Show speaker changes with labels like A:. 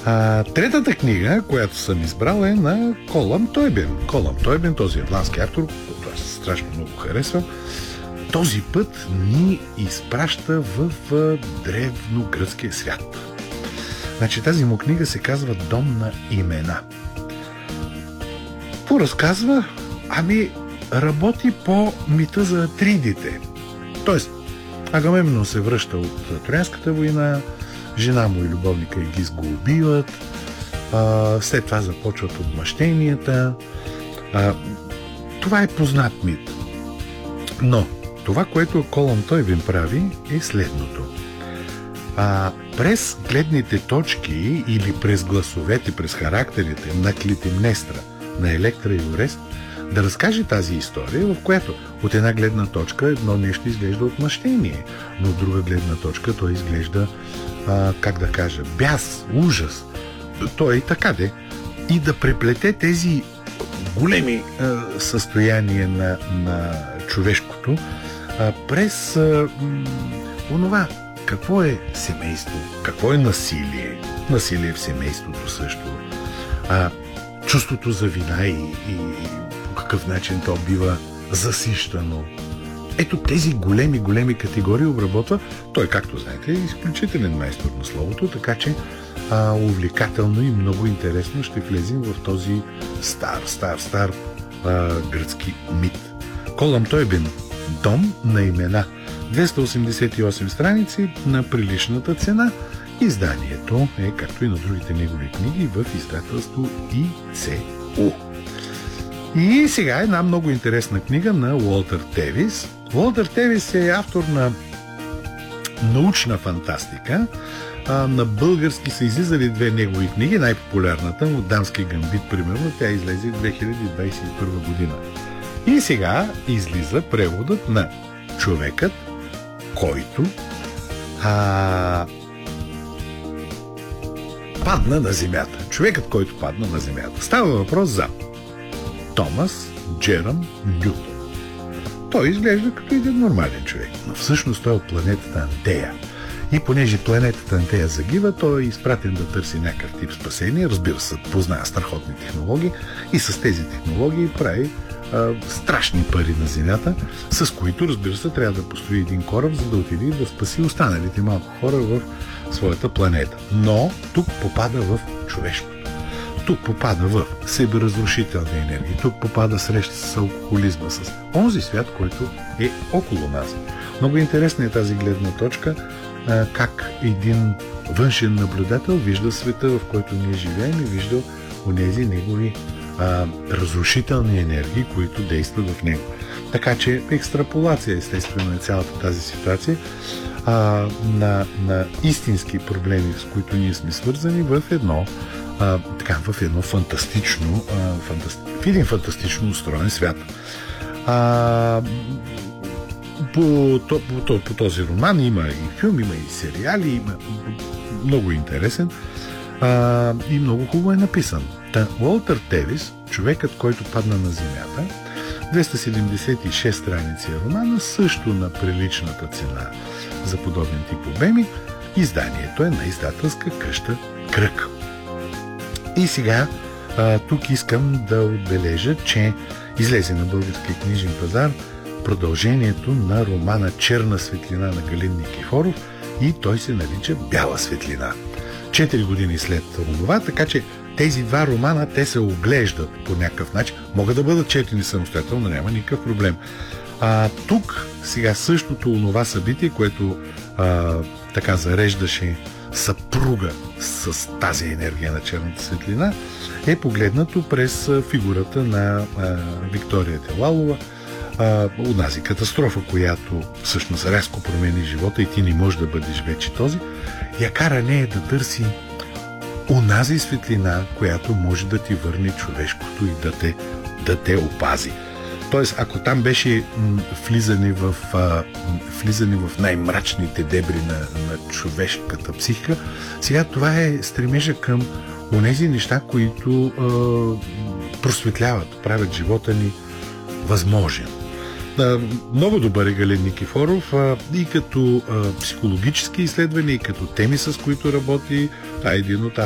A: Третата книга, която съм избрал, е на Колъм Тойбен. Колъм Тойбен, този ирландски автор, който аз страшно много харесвам, този път ни изпраща в древногръцкия свят. Значи тази му книга се казва Дом на имена. Поразказва, работи по мита за Атридите. Тоест, Агамемнон се връща от Троянската война, жена му и любовника Егис го убиват, след това започват отмъщенията. Това е познат мит. Но това, което Колъм Тойбен прави, е следното. През гледните точки или през гласовете, през характерите на Клетимнестра, на Електра и Орест, да разкаже тази история, в която от една гледна точка едно нещо изглежда отмъщение, но от друга гледна точка той изглежда, бяс, ужас. Той е така де. И да преплете тези големи състояния на човешкото през онова, какво е семейство, какво е насилие. Насилие в семейството също. Чувството за вина и по какъв начин то бива засищано. Ето тези големи категории обработва. Той, както знаете, е изключителен майстор на словото, така че увлекателно и много интересно ще влезем в този стар гръцки мит. Колъм Тойбен, Дом на имена. 288 страници на приличната цена. Изданието е, както и на другите негови книги, в издателство ИЦУ. И сега една много интересна книга на Уолтер Тевис. Уолтер Тевис е автор на научна фантастика. На български са излизали две негови книги. Най-популярната му Дамски гамбит, примерно, тя излезе в 2021 година. И сега излиза преводът на Човекът, който падна на земята. Човекът, който падна на земята. Става въпрос за Томас Джеръм Нютон. Той изглежда като един нормален човек, но всъщност той е от планетата Антея. И понеже планетата Антея загива, той е изпратен да търси някакъв тип спасение. Разбира се, познава страхотни технологии и с тези технологии прави страшни пари на Земята, с които, разбира се, трябва да построи един кораб, за да отиде и да спаси останалите малко хора в своята планета. Но тук попада в човешкото. Тук попада в себеразрушителна енергия. Тук попада среща с алкохолизма, с онзи свят, който е около нас. Много интересна е тази гледна точка, как един външен наблюдател вижда света, в който ние живеем, и вижда онези негови разрушителни енергии, които действат в него. Така че екстраполация, естествено, е цялата тази ситуация на истински проблеми, с които ние сме свързани в един фантастично устроен свят. По този роман има и филм, има и сериали, има много интересен и много хубаво е написан. Уолтер Тевис, Човекът, който падна на земята, 276 страници е романа, също на приличната цена за подобен тип обеми. Изданието е на издателска къща Кръг. И сега тук искам да отбележа, че излезе на българския книжен пазар продължението на романа Черна светлина на Галин Никифоров и той се нарича Бяла светлина. 4 години след това, така че тези два романа, те се оглеждат по някакъв начин. Могат да бъдат четени самостоятелно, няма никакъв проблем. Тук сега същото онова събитие, което така зареждаше съпруга с тази енергия на черната светлина, е погледнато през фигурата на Виктория Телалова, онази катастрофа, която всъщност рязко промени живота и ти не можеш да бъдеш вече този, я кара нея да търси онази светлина, която може да ти върне човешкото и да те опази. Тоест, ако там беше влизане в най-мрачните дебри на човешката психика, сега това е стремежа към онези неща, които просветляват, правят живота ни възможен. Много добър е Галин Никифоров и като психологически изследвания, и като теми, с които работи. Това е един от